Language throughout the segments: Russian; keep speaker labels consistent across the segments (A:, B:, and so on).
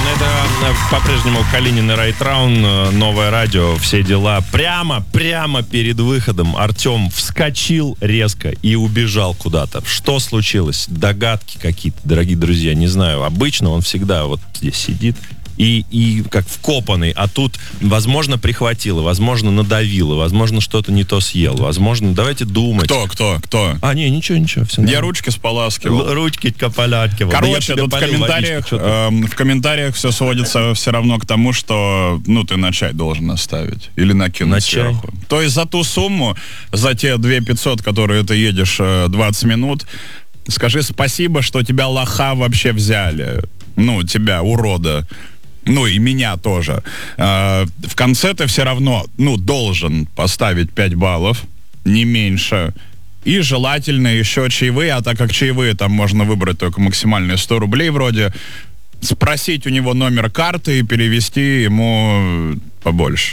A: Это по-прежнему Калинин и Райтраун, новое радио, все дела. Прямо перед выходом Артем вскочил резко и убежал куда-то. Что случилось? Догадки какие-то, дорогие друзья, не знаю. Обычно он всегда вот здесь сидит и как вкопанный, а тут, возможно, прихватило, возможно, надавило, возможно, что-то не то съел, возможно, давайте думать.
B: Кто?
A: А, ничего, все.
B: Я ручки споласкивал.
A: Ручки пополаскивал.
B: Короче, тут в комментариях все сводится все равно к тому, что, ты на чай должен оставить. Или накинуть сверху. То есть за ту сумму, за те 2500, которые ты едешь 20 минут, скажи спасибо, что тебя лоха вообще взяли. Тебя, урода. И меня тоже. В конце ты все равно, должен поставить 5 баллов, не меньше. И желательно еще чаевые, а так как чаевые там можно выбрать только максимальные 100 рублей вроде, спросить у него номер карты и перевести ему побольше.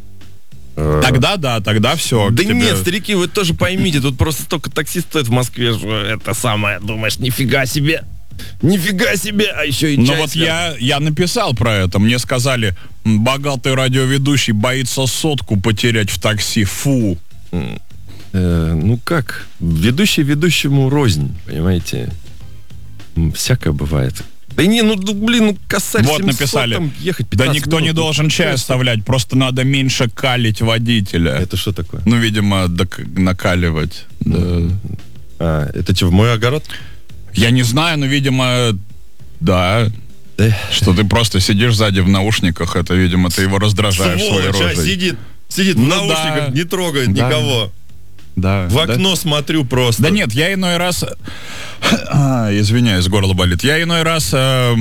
B: Тогда все.
A: Да нет, старики, вы тоже поймите, тут просто столько таксистов в Москве, что это самое, думаешь, нифига себе, а еще и чай.
B: Вот я написал про это, мне сказали, богатый радиоведущий боится сотку потерять в такси, фу.
A: Как? Ведущий ведущему рознь, понимаете? Всякое бывает. Да не, косарь
B: вот
A: 700,
B: написали,
A: там ехать 15
B: да никто
A: минут,
B: не должен чай оставлять, просто надо меньше калить водителя.
A: Это что такое?
B: Видимо, накаливать. Да.
A: Это что, в мой огород?
B: Я не знаю, но, видимо, да. Что ты просто сидишь сзади в наушниках, это, видимо, ты его раздражаешь своей рожей.
A: Сидит в наушниках, не трогает никого.
B: Да.
A: В окно смотрю просто.
B: Да нет, я иной раз... Извиняюсь, горло болит. Я иной раз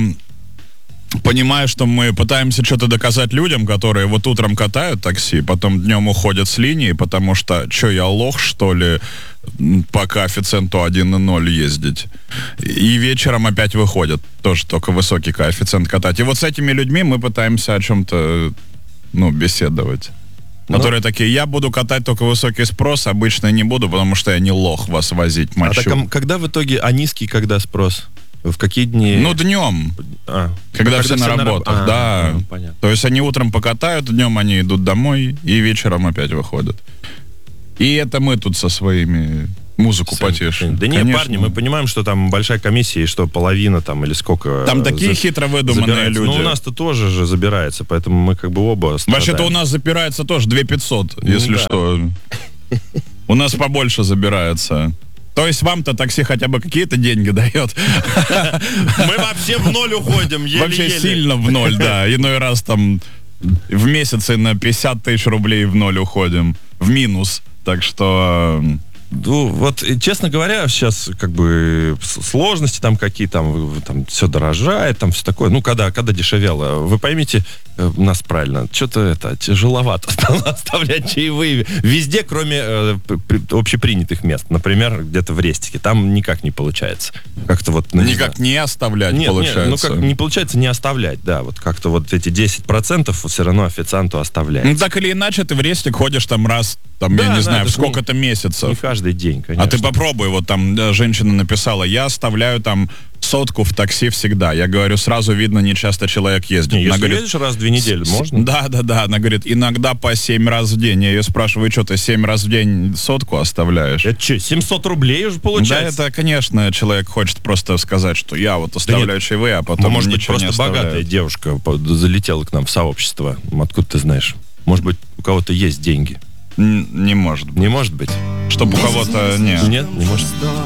B: понимаю, что мы пытаемся что-то доказать людям, которые вот утром катают такси, потом днем уходят с линии, потому что, я лох, что ли, по коэффициенту 1,0 ездить. И вечером опять выходят. Тоже только высокий коэффициент катать. И вот с этими людьми мы пытаемся о чем-то, беседовать. Которые такие, я буду катать только высокий спрос, обычно не буду, потому что я не лох вас возить мочу.
A: Так, когда в итоге, низкий, когда спрос? В какие дни?
B: Днем. Когда все на работах, да.
A: Понятно.
B: То есть они утром покатают, днем они идут домой и вечером опять выходят. И это мы тут со своими музыку потешим.
A: Да нет, парни, мы понимаем, что там большая комиссия, и что половина там или сколько...
B: Там такие хитро выдуманные люди.
A: У нас-то тоже же забирается, поэтому мы как бы оба страдаем.
B: Вообще-то у нас запирается тоже 2500, если что. У нас побольше забирается. То есть вам-то такси хотя бы какие-то деньги дает?
A: Мы вообще в ноль уходим, еле-еле.
B: Вообще сильно в ноль, да. Иной раз там в месяц на 50 тысяч рублей в ноль уходим. В минус. Так что...
A: Вот, честно говоря, сейчас как бы сложности там какие, там все дорожает, там все такое. Когда дешевело, вы поймите нас правильно, что-то тяжеловато стало оставлять чаевые везде, кроме общепринятых мест. Например, где-то в Рестике. Там никак не получается. Как-то вот...
B: Никак не оставлять получается.
A: Как не получается не оставлять, да. Вот как-то вот эти 10% все равно официанту оставляют.
B: Так или иначе, ты в Рестик ходишь там раз, я не знаю, в сколько-то месяцев.
A: Не каждый день, конечно.
B: А ты попробуй, вот там женщина написала, я оставляю там 100 в такси всегда. Я говорю, сразу видно, не часто человек ездит.
A: Если говорит, едешь раз в 2 недели, можно?
B: Да. Она говорит, иногда по 7 раз в день. Я ее спрашиваю, что ты 7 раз в день 100 оставляешь?
A: Это что, 700 рублей уже получается?
B: Да, это, конечно, человек хочет просто сказать, что я вот оставляю чаевые, а потом
A: может быть,
B: ничего не
A: просто
B: оставляю.
A: Богатая девушка залетела к нам в сообщество. Откуда ты знаешь? Может быть, у кого-то есть деньги?
B: Не может быть.
A: Не может быть?
B: Чтобы у кого-то... Нет.
A: Нет, не может.